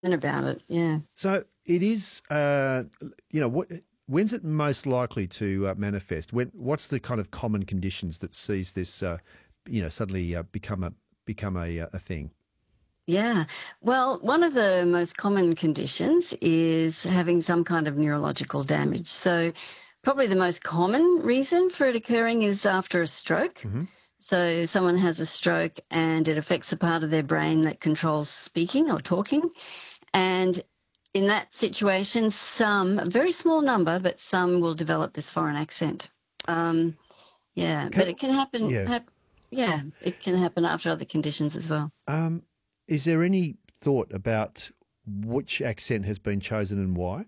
And about it, yeah. So it is, when's it most likely to manifest? What's the kind of common conditions that sees this, suddenly become a thing? Yeah. Well, one of the most common conditions is having some kind of neurological damage. So, probably the most common reason for it occurring is after a stroke. Hmm. So, someone has a stroke and it affects a part of their brain that controls speaking or talking. And in that situation, a very small number, but some will develop this foreign accent. Um, yeah, but it can happen. Yeah. Yeah, it can happen after other conditions as well. Um, is there any thought about which accent has been chosen and why?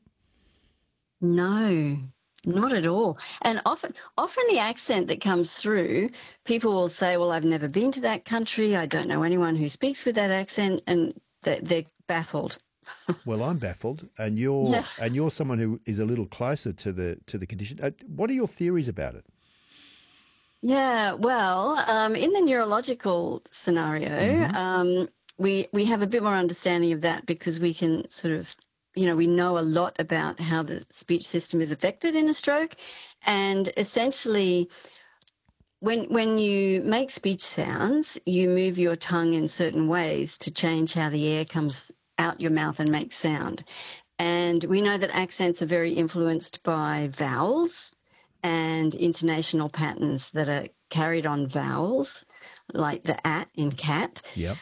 No, not at all. And often the accent that comes through, people will say, "Well, I've never been to that country. I don't know anyone who speaks with that accent," and they're baffled. Well, I'm baffled, and you're Yeah. and you're someone who is a little closer to the condition. What are your theories about it? Yeah, well, in the neurological scenario, Hmm. we have a bit more understanding of that because we can sort of, we know a lot about how the speech system is affected in a stroke, and essentially, when you make speech sounds, you move your tongue in certain ways to change how the air comes out your mouth and makes sound. And we know that accents are very influenced by vowels and intonational patterns that are carried on vowels, like the at in cat. Yep.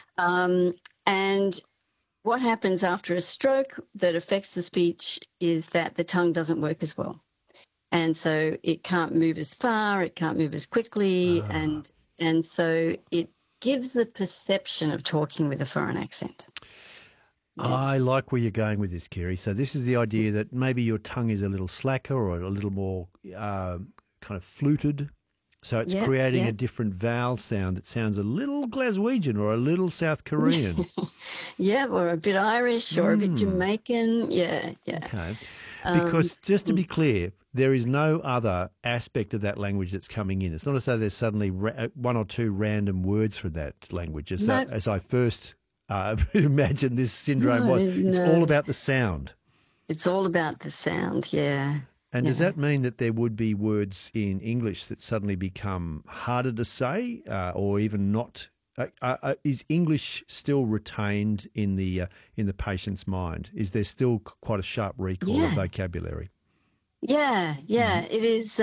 And what happens after a stroke that affects the speech is that the tongue doesn't work as well. And so it can't move as far, it can't move as quickly, Ah. and so it gives the perception of talking with a foreign accent. Yeah. I like where you're going with this, Kerry. So this is the idea that maybe your tongue is a little slacker or a little more kind of fluted. So it's Yeah, creating a yeah. different vowel sound that sounds a little Glaswegian or a little South Korean. Yeah, or a bit Irish or a bit Hmm. Jamaican. Yeah, yeah. Okay. Um, Because just to mm, be clear, there is no other aspect of that language that's coming in. It's not as though there's suddenly one or two random words for that language, no, as I first imagined this syndrome no, was. It's all no. about the sound. It's all about the sound. Yeah, And does yeah. that mean that there would be words in English that suddenly become harder to say, or even not? Is English still retained in the patient's mind? Is there still quite a sharp recall of Yeah, vocabulary? yeah, Hmm. yeah. It is.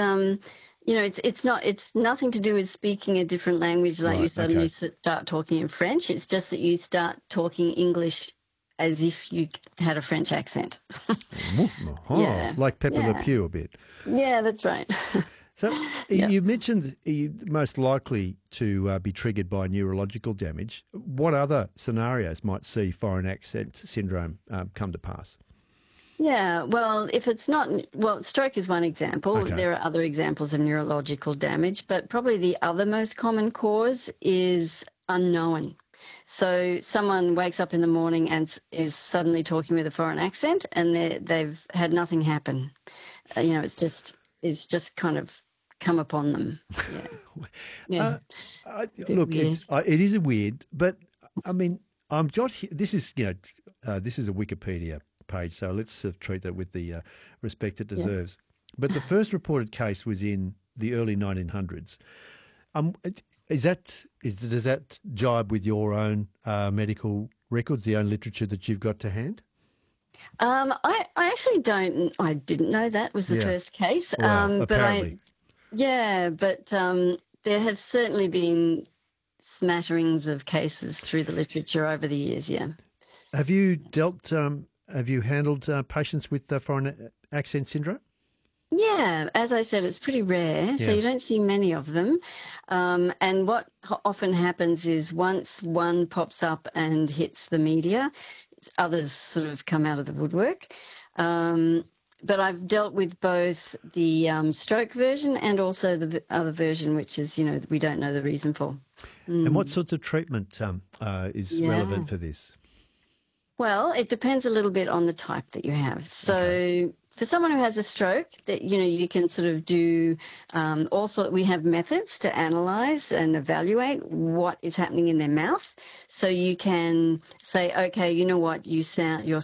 It's nothing to do with speaking a different language. Like you Right. suddenly Okay. start talking in French. It's just that you start talking English as if you had a French accent. Yeah, Like Pepper Le yeah, Pew a bit. yeah. That's right. So Yeah. you mentioned you most likely to be triggered by neurological damage. What other scenarios might see foreign accent syndrome come to pass? Yeah, well, if it's not, well, stroke is one example. Okay. There are other examples of neurological damage, but probably the other most common cause is unknown. So someone wakes up in the morning and is suddenly talking with a foreign accent, and they've had nothing happen. It's just kind of come upon them. Yeah, yeah, Uh, bit Look, weird. it is a weird, but I mean, I'm just this is this is a Wikipedia page, so let's treat that with the respect it Yeah. deserves. But the first reported case was in the early 1900s. Does that jibe with your own medical records, the own literature that you've got to hand? I actually don't. I didn't know that was the Yeah. first case. Well, apparently. Yeah, but there have certainly been smatterings of cases through the literature over the years. Yeah. Have you dealt? Have you handled patients with foreign accent syndrome? Yeah, as I said, it's pretty rare, so Yeah. you don't see many of them. And what often happens is once one pops up and hits the media, others sort of come out of the woodwork. Um, but I've dealt with both the stroke version and also the other version, which is, we don't know the reason for. And what Mm. sorts of treatment is relevant Yeah. for this? Well, it depends a little bit on the type that you have. Okay. So for someone who has a stroke, that you can sort of do. Also, we have methods to analyze and evaluate what is happening in their mouth. So you can say, okay, you know what, your